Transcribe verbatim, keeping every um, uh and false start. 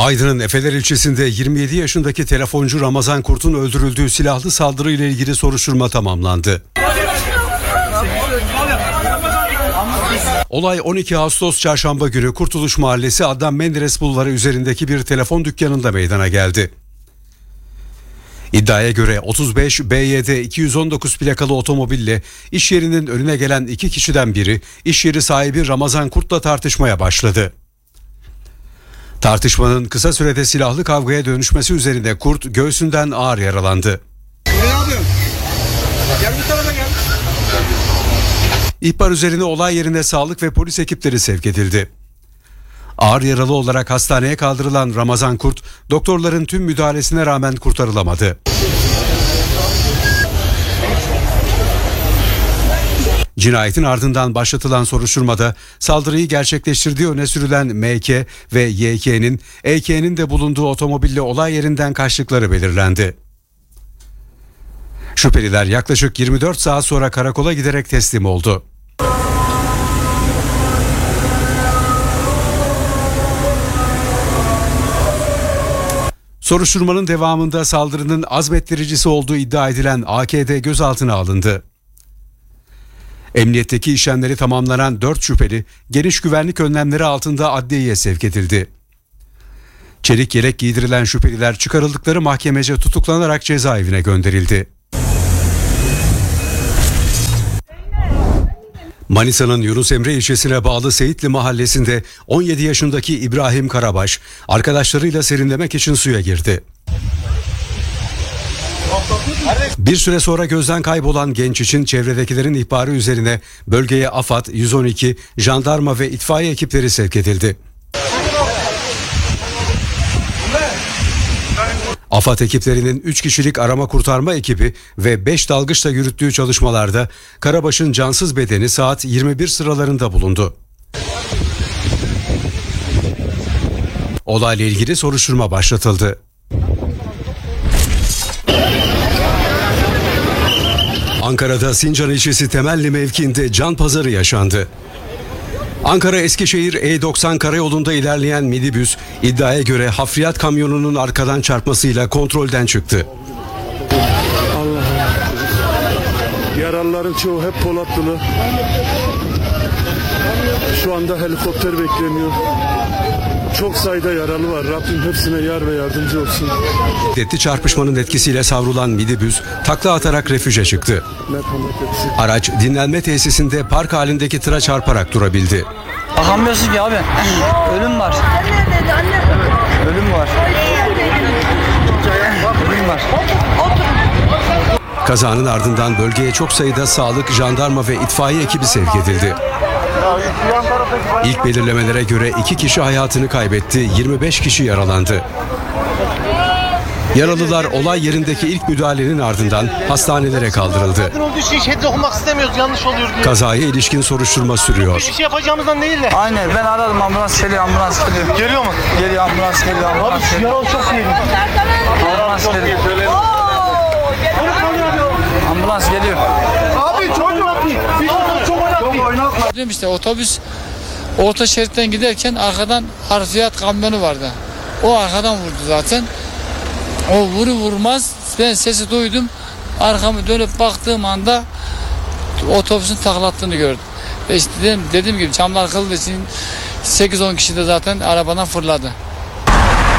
Aydın'ın Efeler ilçesinde yirmi yedi yaşındaki telefoncu Ramazan Kurt'un öldürüldüğü silahlı saldırı ile ilgili soruşturma tamamlandı. Olay on iki Ağustos Çarşamba günü Kurtuluş Mahallesi Adnan Menderes Bulvarı üzerindeki bir telefon dükkanında meydana geldi. İddiaya göre otuz beş B Y D iki yüz on dokuz plakalı otomobille iş yerinin önüne gelen iki kişiden biri iş yeri sahibi Ramazan Kurt'la tartışmaya başladı. Tartışmanın kısa sürede silahlı kavgaya dönüşmesi üzerine Kurt göğsünden ağır yaralandı. İhbar üzerine olay yerine sağlık ve polis ekipleri sevk edildi. Ağır yaralı olarak hastaneye kaldırılan Ramazan Kurt, doktorların tüm müdahalesine rağmen kurtarılamadı. Cinayetin ardından başlatılan soruşturmada saldırıyı gerçekleştirdiği öne sürülen M K ve Y K'nin E K'nin de bulunduğu otomobille olay yerinden kaçtıkları belirlendi. Şüpheliler yaklaşık yirmi dört saat sonra karakola giderek teslim oldu. Soruşturmanın devamında saldırının azmettiricisi olduğu iddia edilen A K D gözaltına alındı. Emniyetteki işlemleri tamamlanan dört şüpheli geniş güvenlik önlemleri altında adliyeye sevk edildi. Çelik yelek giydirilen şüpheliler çıkarıldıkları mahkemece tutuklanarak cezaevine gönderildi. Manisa'nın Yunus Emre ilçesine bağlı Seyitli mahallesinde on yedi yaşındaki İbrahim Karabaş arkadaşlarıyla serinlemek için suya girdi. Bir süre sonra gözden kaybolan genç için çevredekilerin ihbarı üzerine bölgeye AFAD, yüz on iki, jandarma ve itfaiye ekipleri sevk edildi. AFAD ekiplerinin üç kişilik arama kurtarma ekibi ve beş dalgıçla yürüttüğü çalışmalarda Karabaş'ın cansız bedeni saat yirmi bir sıralarında bulundu. Olayla ilgili soruşturma başlatıldı. Ankara'da Sincan ilçesi Temelli mevkiinde can pazarı yaşandı. Ankara Eskişehir E doksan karayolunda ilerleyen minibüs iddiaya göre hafriyat kamyonunun arkadan çarpmasıyla kontrolden çıktı. Allah Allah. Yaralıların çoğu hep Polatlılı. Şu anda helikopter bekleniyor. Çok sayıda yaralı var. Rabbim hepsine yar ve yardımcı olsun. Şiddetli çarpışmanın etkisiyle savrulan minibüs takla atarak refüje çıktı. Araç dinlenme tesisinde park halindeki tıra çarparak durabildi. Bakamıyorsun ki abi. Ölüm var. Ölüm var. Ölüm var. Kazanın ardından bölgeye çok sayıda sağlık, jandarma ve itfaiye ekibi sevk edildi. İlk belirlemelere göre iki kişi hayatını kaybetti, yirmi beş kişi yaralandı. Yaralılar olay yerindeki ilk müdahalenin ardından hastanelere kaldırıldı. Kazaya ilişkin soruşturma sürüyor. Bir şey yapacağımızdan değil de. Aynen, ben aradım, ambulans geliyor, ambulans geliyor. Geliyor mu? Geliyor, ambulans geliyor, ambulans geliyor. Yaralı çok iyi. Ambulans geliyor. Ambulans geliyor. Abi çok oynatmayın. Çok oynatmayın. Diyorum işte, otobüs orta şeritten giderken arkadan harfiyat kamyonu vardı. O arkadan vurdu zaten. O vuru vurmaz ben sesi duydum. Arkamı dönüp baktığım anda otobüsün taklattığını gördüm. Ve işte dedim, dediğim gibi camlar kırıldığı için sekiz on kişi de zaten arabadan fırladı.